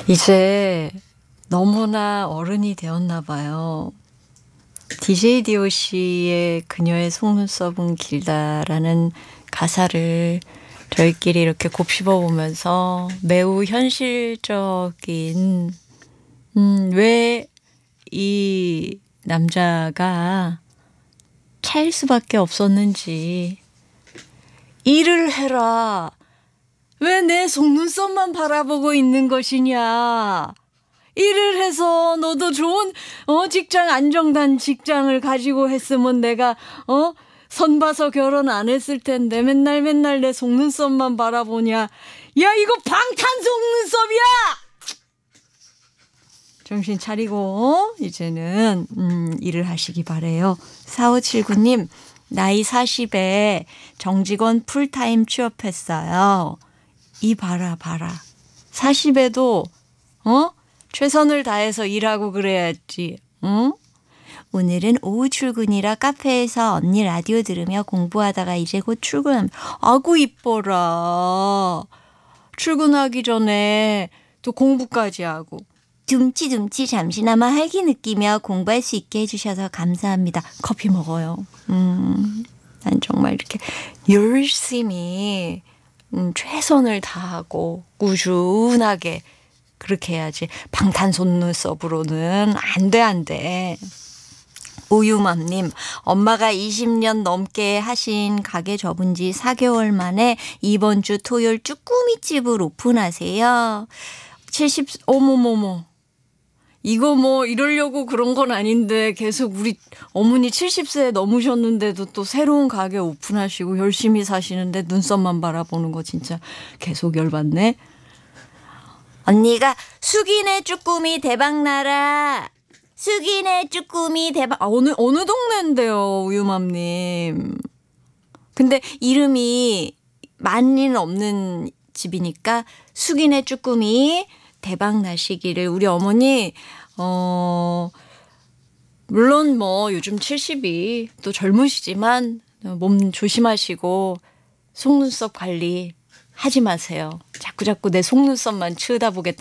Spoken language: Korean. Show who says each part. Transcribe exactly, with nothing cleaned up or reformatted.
Speaker 1: 이제 너무나 어른이 되었나 봐요. 디제이 디오씨의 그녀의 속눈썹은 길다라는 가사를 저희끼리 이렇게 곱씹어 보면서 매우 현실적인 음, 왜 이 남자가 차일 수밖에 없었는지. 일을 해라. 왜 내 속눈썹만 바라보고 있는 것이냐. 일을 해서 너도 좋은 어 직장 안정된 직장을 가지고 했으면 내가 어 선봐서 결혼 안 했을 텐데 맨날 맨날 내 속눈썹만 바라보냐. 야 이거 방탄 속눈썹이야. 정신 차리고 이제는 음, 일을 하시기 바래요. 사오칠구 님 나이 사십에 정직원 풀타임 취업했어요. 이 봐라 봐라. 사십에도 어? 최선을 다해서 일하고 그래야지. 응? 오늘은 오후 출근이라 카페에서 언니 라디오 들으며 공부하다가 이제 곧 출근합니다. 아구 이뻐라. 출근하기 전에 또 공부까지 하고. 둠치둠치 잠시나마 활기 느끼며 공부할 수 있게 해주셔서 감사합니다. 커피 먹어요. 음, 난 정말 이렇게 열심히 음, 최선을 다하고 꾸준하게 그렇게 해야지. 방탄 속눈썹으로는 안 돼, 안 돼. 우유맘님, 엄마가 이십 년 넘게 하신 가게 접은 지 사 개월 만에 이번 주 토요일 쭈꾸미집을 오픈하세요. 칠십, 어머머머. 이거 뭐 이러려고 그런 건 아닌데 계속 우리 어머니 칠십 세 넘으셨는데도 또 새로운 가게 오픈하시고 열심히 사시는데 눈썹만 바라보는 거 진짜 계속 열받네. 언니가 숙이네 쭈꾸미 대박나라. 숙이네 쭈꾸미 대박. 아, 어느 어느 동네인데요, 우유맘님. 근데 이름이 많이는 없는 집이니까 숙이네 쭈꾸미 대박 나시기를. 우리 어머니 어 물론 뭐 요즘 칠십이 또 젊으시지만 몸 조심하시고 속눈썹 관리 하지 마세요. 자꾸 자꾸 내 속눈썹만 쳐다보겠다.